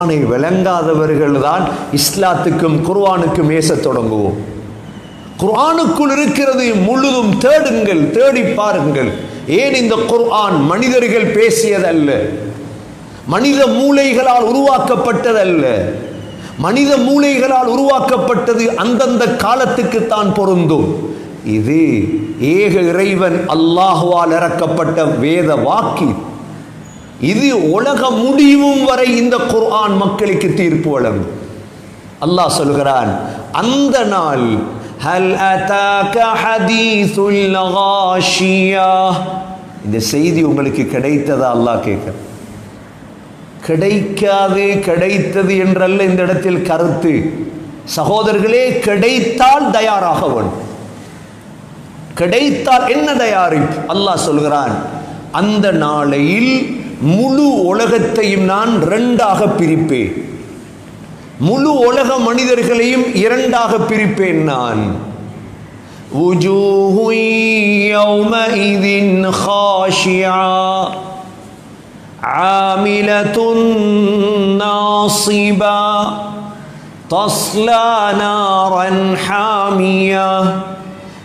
விளங்காதவர்கள் தான் இஸ்லாத்துக்கும் குர்ஆனுக்கும் ஏசத் தொடங்குவோம். குர்ஆனுக்குள் இருக்கிறது முழுதும் தேடுங்கள், தேடி பாருங்கள். ஏன் இந்த குர்ஆன் மனிதர்கள் பேசியதல்ல, மனித மூளைகளால் உருவாக்கப்பட்டதல்ல. மனித மூளைகளால் உருவாக்கப்பட்டது அந்தந்த காலத்துக்கு தான் பொருந்தும். இது ஏக இறைவன் அல்லாஹ்வால் இறக்கப்பட்ட வேத வாக்கி. இது உலக முடிவும் வரை இந்த குர்ஆன் மக்களுக்கு தீர்ப்பு வழங்கும். அல்லாஹ் சொல்கிறான், அந்த நாள் ஹல் அதாக ஹதீசுல் காஷியா, இந்த செய்தி உங்களுக்கு கிடைத்ததா அல்லாஹ் கேட்கிறான். கிடைக்காது கிடைத்தது என்றல்ல இந்த இடத்தில் கருத்து. சகோதரர்களே, கிடைத்தால் தயாராக வேண்டும். கிடைத்தால் என்ன தயாரிப்பு? அல்லாஹ் சொல்கிறான், அந்த நாளையில் முழு உலகத்தையும் நான் இரண்டாக பிரிப்பேன். முழு உலக மனிதர்களையும் இரண்டாக பிரிப்பேன் நான். வுஜூஹு யௌமஇதின் காஷியா ஆமிலத்துன் நாஸிபா தஸ்லா நாரன் ஹாமியா.